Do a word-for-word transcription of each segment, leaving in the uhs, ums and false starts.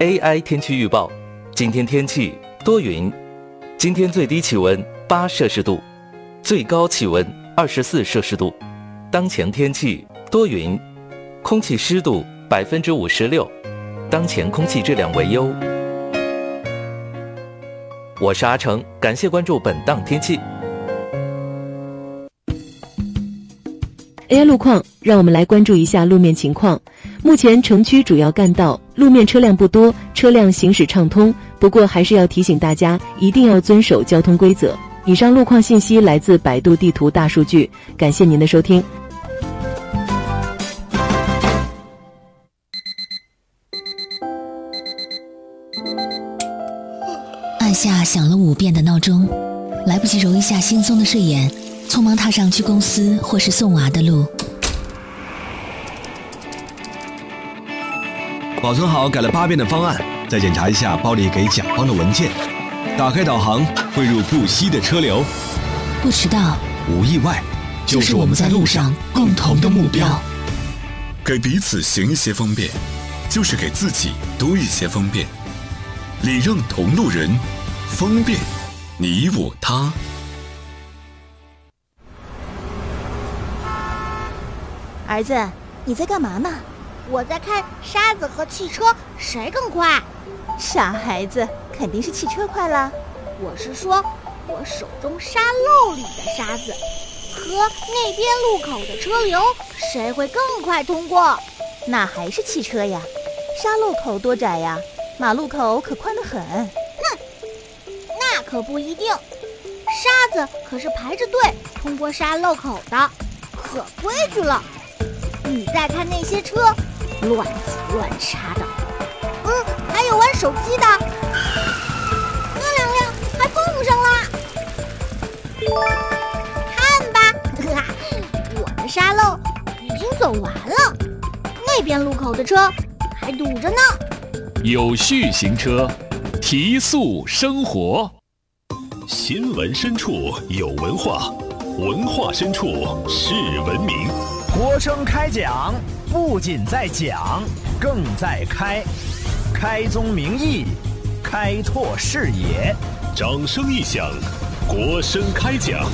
A I 天气预报，今天天气多云，今天最低气温八摄氏度，最高气温二十四摄氏度。当前天气多云，空气湿度百分之五十六，当前空气质量为优。我是阿成，感谢关注本档天气。 A I 路况，让我们来关注一下路面情况。目前城区主要干道路面车辆不多，车辆行驶畅通，不过还是要提醒大家一定要遵守交通规则。以上路况信息来自百度地图大数据，感谢您的收听。 按下响了五遍的闹钟，来不及揉一下惺忪的睡眼，匆忙踏上去公司或是送娃的路。 保存好改了八遍的方案，再检查一下包里给甲方的文件。打开导航，汇入不息的车流。 不迟到， 无意外，就是我们在路上共同的目标。 给彼此行一些方便，就是给自己多一些方便。礼让同路人，方便你我他。 儿子，你在干嘛呢？ 我在看沙子和汽车谁更快。 傻孩子，肯定是汽车快了。 我是说，我手中沙漏里的沙子和那边路口的车流，谁会更快通过？ 那还是汽车呀，沙路口多窄呀，马路口可宽得很。 哼，那可不一定，沙子可是排着队通过沙漏口的，可规矩了。你再看那些车，乱挤乱插的，嗯，还有玩手机的，那两辆还碰上了。看吧，我的沙漏已经走完了，那边路口的车还堵着呢。 有序行车，提速生活。新闻深处有文化，文化深处是文明。 国声开讲，不仅在讲，更在开，开宗明义，开拓视野。 掌声一响，国声开讲。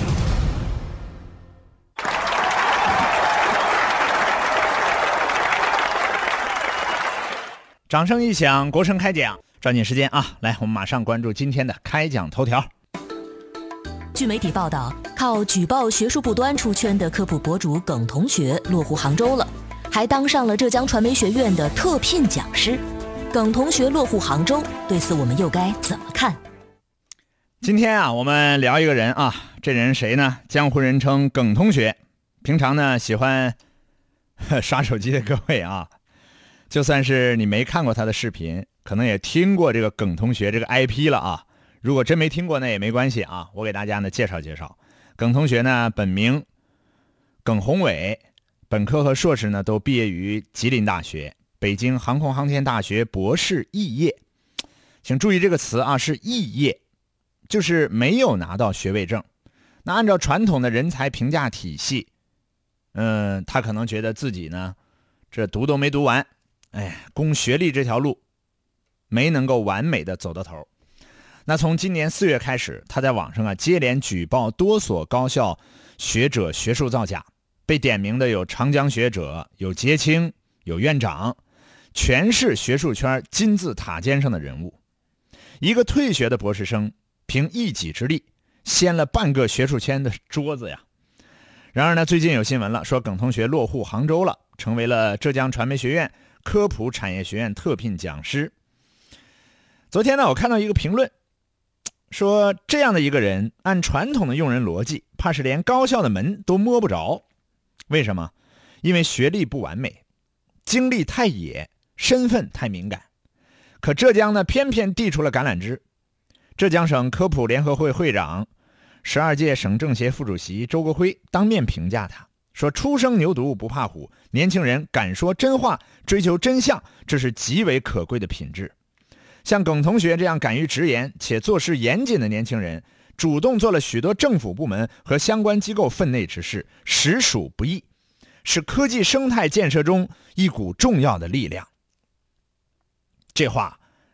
掌声一响，国声开讲。抓紧时间啊，来，我们马上关注今天的开讲头条。 据媒体报道，靠举报学术不端出圈的科普博主耿同学落户杭州了，还当上了浙江传媒学院的特聘讲师。耿同学落户杭州，对此我们又该怎么看？ 今天啊，我们聊一个人啊，这人谁呢？江湖人称耿同学。平常呢，喜欢刷手机的各位啊，就算是你没看过他的视频，可能也听过这个耿同学这个 I P 了啊。如果真没听过那也没关系啊，我给大家呢介绍介绍。耿同学呢本名耿宏伟，本科和硕士呢都毕业于吉林大学、北京航空航天大学博士肄业。请注意这个词啊，是肄业，就是没有拿到学位证。那按照传统的人才评价体系，嗯，他可能觉得自己呢这读都没读完，哎，攻学历这条路没能够完美的走到头。那从今年四月开始，他在网上啊接连举报多所高校学者学术造假，被点名的有长江学者、有杰青、有院长，全是学术圈金字塔尖上的人物。一个退学的博士生，凭一己之力掀了半个学术圈的桌子呀。然而呢，最近有新闻了，说耿同学落户杭州了，成为了浙江传媒学院科普产业学院特聘讲师。昨天呢，我看到一个评论，说这样的一个人，按传统的用人逻辑，怕是连高校的门都摸不着。为什么？因为学历不完美，经历太野，身份太敏感。可浙江呢，偏偏递出了橄榄枝。浙江省科普联合会会长、十二届省政协副主席周国辉当面评价他，说初生牛犊不怕虎，年轻人敢说真话，追求真相，这是极为可贵的品质。像耿同学这样敢于直言且做事严谨的年轻人，主动做了许多政府部门和相关机构分内之事，实属不易，是科技生态建设中一股重要的力量。这话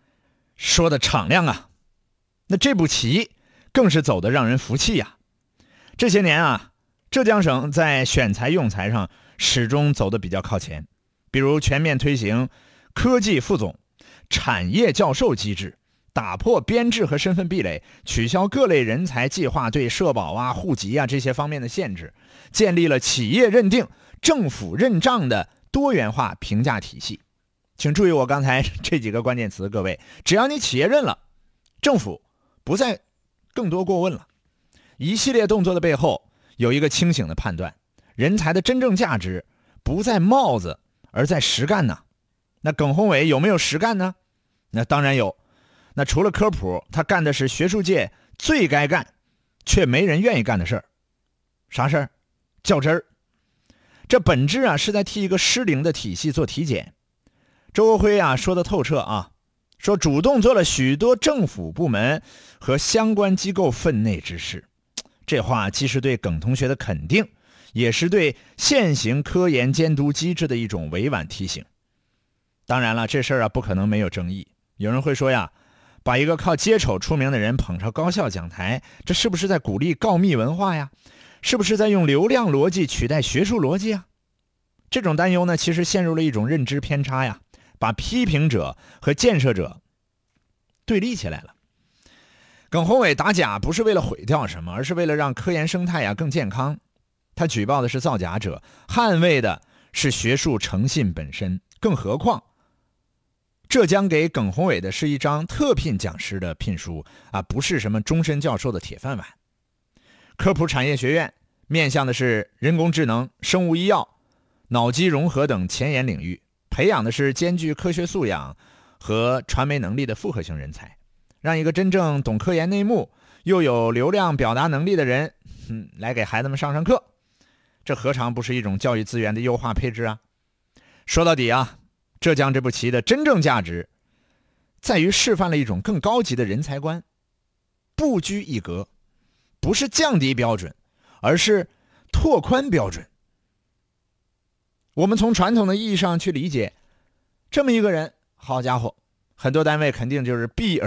说的敞亮啊。那这步棋更是走得让人服气呀。这些年啊，浙江省在选才用才上始终走得比较靠前，比如全面推行科技副总、产业教授机制，打破编制和身份壁垒，取消各类人才计划对社保啊、户籍啊这些方面的限制，建立了企业认定、政府认账的多元化评价体系。请注意我刚才这几个关键词，各位，只要你企业认了，政府不再更多过问了。一系列动作的背后有一个清醒的判断，人才的真正价值不在帽子，而在实干呢。那耿宏伟有没有实干呢？那当然有。那除了科普，他干的是学术界最该干却没人愿意干的事儿。啥事儿？较真儿。这本质啊是在替一个失灵的体系做体检。周国辉啊说得透彻啊，说主动做了许多政府部门和相关机构分内之事。这话既是对耿同学的肯定，也是对现行科研监督机制的一种委婉提醒。当然了，这事儿啊不可能没有争议。有人会说呀，把一个靠接丑出名的人捧上高校讲台，这是不是在鼓励告密文化呀？是不是在用流量逻辑取代学术逻辑啊？这种担忧呢，其实陷入了一种认知偏差呀，把批评者和建设者对立起来了。耿宏伟打假不是为了毁掉什么，而是为了让科研生态呀更健康。他举报的是造假者，捍卫的是学术诚信本身。更何况浙江给耿宏伟的是一张特聘讲师的聘书啊，不是什么终身教授的铁饭碗。科普产业学院面向的是人工智能、生物医药、脑机融合等前沿领域，培养的是兼具科学素养和传媒能力的复合型人才，让一个真正懂科研内幕又有流量表达能力的人、嗯、来给孩子们上上课，这何尝不是一种教育资源的优化配置啊？说到底啊，浙江这步棋的真正价值在于示范了一种更高级的人才观，不拘一格，不是降低标准，而是拓宽标准。我们从传统的意义上去理解，这么一个人，好家伙，很多单位肯定就是避而